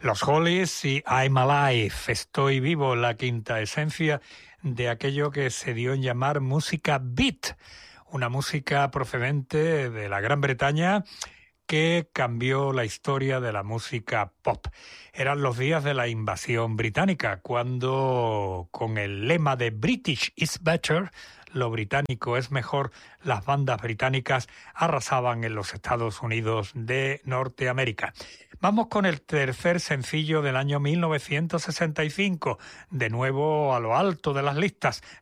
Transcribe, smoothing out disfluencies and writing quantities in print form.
Los Hollies y I'm Alive, estoy vivo, la quinta esencia de aquello que se dio en llamar música beat, una música procedente de la Gran Bretaña que cambió la historia de la música pop. Eran los días de la invasión británica, cuando con el lema de British is better, lo británico es mejor, las bandas británicas arrasaban en los Estados Unidos de Norteamérica. Vamos con el tercer sencillo del año 1965, de nuevo a lo alto de las listas,